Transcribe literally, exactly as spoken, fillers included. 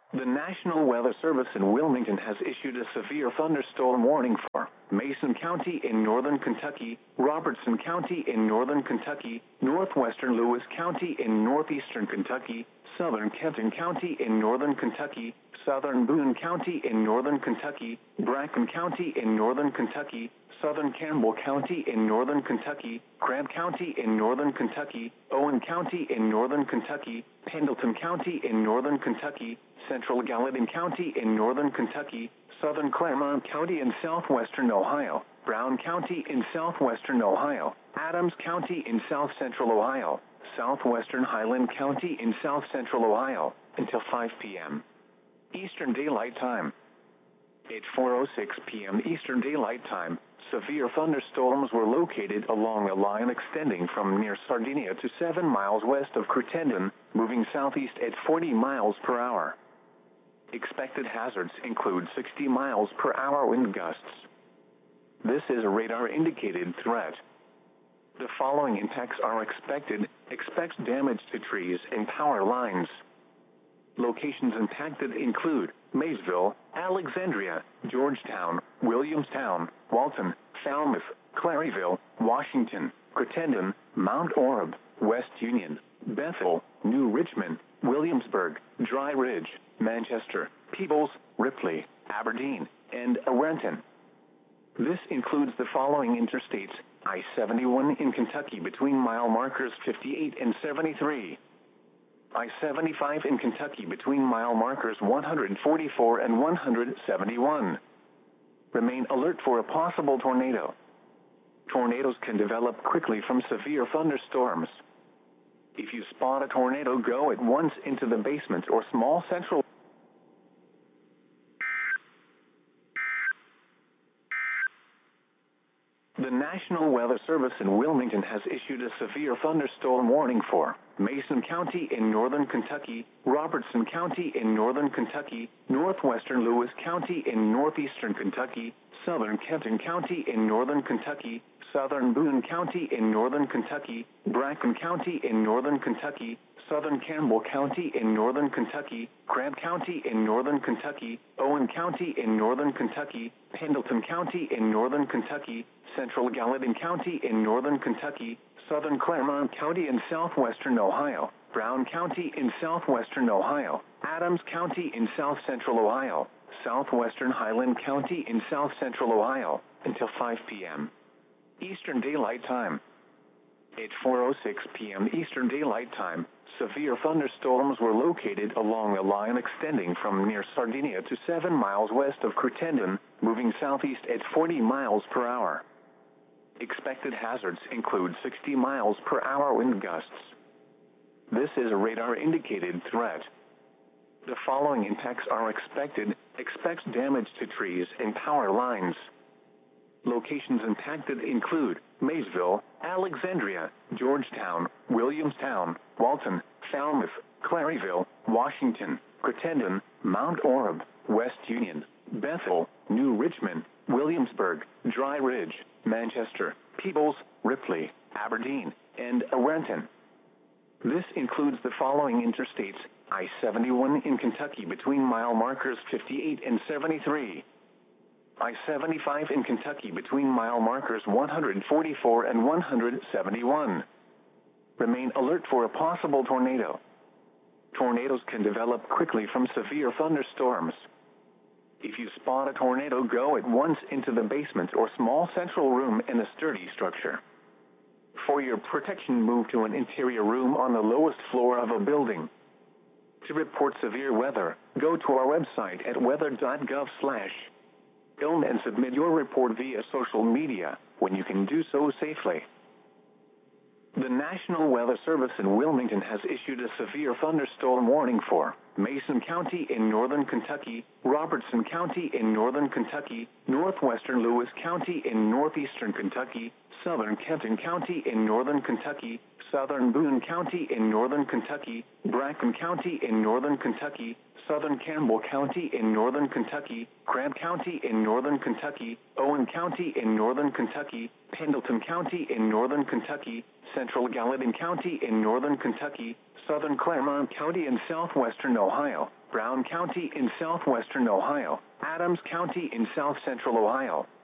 The National Weather Service in Wilmington has issued a severe thunderstorm warning for Mason County in northern Kentucky, Robertson County in northern Kentucky, northwestern Lewis County in northeastern Kentucky, southern Kenton County in northern Kentucky, southern Boone County in northern Kentucky, Bracken County in northern Kentucky, southern Campbell County in northern Kentucky, Grant County in northern Kentucky, Owen County in northern Kentucky, Pendleton County in northern Kentucky, central Gallatin County in northern Kentucky, southern Claremont County in southwestern Ohio, Brown County in southwestern Ohio, Adams County in south central Ohio, southwestern Highland County in south central Ohio, until five p m Eastern Daylight Time. At four oh six p m Eastern Daylight Time, severe thunderstorms were located along a line extending from near Sardinia to seven miles west of Crittenden, moving southeast at forty miles per hour. Expected hazards include sixty miles per hour wind gusts. This is a radar-indicated threat. The following impacts are expected. Expect damage to trees and power lines. Locations impacted include Maysville, Alexandria, Georgetown, Williamstown, Walton, Falmouth, Claryville, Washington, Crittenden, Mount Orab, West Union, Bethel, New Richmond, Williamsburg, Dry Ridge, Manchester, Peebles, Ripley, Aberdeen, and Renton. This includes the following interstates: I seventy-one in Kentucky between mile markers fifty-eight and seventy-three. I seventy-five in Kentucky between mile markers one hundred forty-four and one hundred seventy-one. Remain alert for a possible tornado. Tornadoes can develop quickly from severe thunderstorms. If you spot a tornado, go at once into the basement or small central. The National Weather Service in Wilmington has issued a severe thunderstorm warning for Mason County in northern Kentucky, Robertson County in northern Kentucky, northwestern Lewis County in northeastern Kentucky, southern Kenton County in northern Kentucky, southern Boone County in northern Kentucky, Bracken County in northern Kentucky, southern Campbell County in northern Kentucky, Grant County in northern Kentucky, Owen County in northern Kentucky, Pendleton County in northern Kentucky, central Gallatin County in northern Kentucky, southern Claremont County in southwestern Ohio, Brown County in southwestern Ohio, Adams County in south central Ohio, southwestern Highland County in south central Ohio, until five p m Eastern Daylight Time. At four oh six p m Eastern Daylight Time, severe thunderstorms were located along a line extending from near Sardinia to seven miles west of Crittenden, moving southeast at forty miles per hour. Expected hazards include sixty miles per hour wind gusts. This is a radar-indicated threat. The following impacts are expected. Expect damage to trees and power lines. Locations impacted include Maysville, Alexandria, Georgetown, Williamstown, Walton, Falmouth, Claryville, Washington, Crittenden, Mount Orab, West Union, Bethel, New Richmond, Williamsburg, Dry Ridge, Manchester, Peebles, Ripley, Aberdeen, and Renton. This includes the following interstates: I seventy-one in Kentucky between mile markers fifty-eight and seventy-three. I seventy-five in Kentucky between mile markers one hundred forty-four and one hundred seventy-one. Remain alert for a possible tornado. Tornadoes can develop quickly from severe thunderstorms. If you spot a tornado, go at once into the basement or small central room in a sturdy structure. For your protection, move to an interior room on the lowest floor of a building. To report severe weather, go to our website at weather dot gov slash film and submit your report via social media when you can do so safely. The National Weather Service in Wilmington has issued a severe thunderstorm warning for Mason County in northern Kentucky, Robertson County in northern Kentucky, northwestern Lewis County in northeastern Kentucky, southern Kenton County in northern Kentucky, southern Boone County in northern Kentucky, Bracken County in northern Kentucky, southern Campbell County in northern Kentucky, Grant County in northern Kentucky, Owen County in northern Kentucky, Pendleton County in northern Kentucky, central Gallatin County in northern Kentucky, southern Claremont County in southwestern Ohio, Brown County in southwestern Ohio, Adams County in south central Ohio,